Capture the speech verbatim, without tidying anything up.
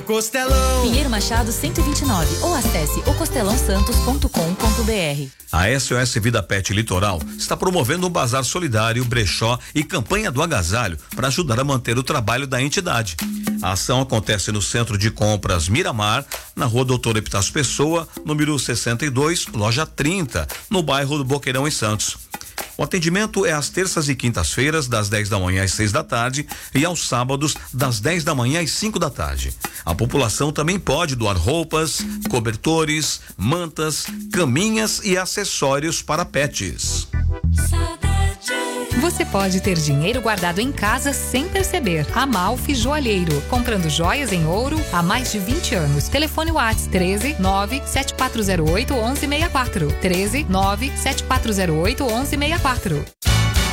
Costelão. Pinheiro Machado cento e vinte e nove ou acesse o costelão santos ponto com ponto br. A S O S Vida Pet Litoral está promovendo um bazar solidário, brechó e campanha do agasalho para ajudar a manter o trabalho da entidade. A ação acontece no Centro de Compras Miramar, na Rua Doutor Epitácio Pessoa, número sessenta e dois, loja trinta, no bairro do Boqueirão, em Santos. O atendimento é às terças e quintas-feiras, das dez da manhã às seis da tarde, e aos sábados, das dez da manhã às cinco da tarde. A população também pode doar roupas, cobertores, mantas, caminhas e acessórios para pets. Você pode ter dinheiro guardado em casa sem perceber. Amalfi Joalheiro, comprando joias em ouro há mais de vinte anos. Telefone WhatsApp treze nove sete quatro zero oito onze seis quatro. treze nove sete quatro zero oito onze seis quatro.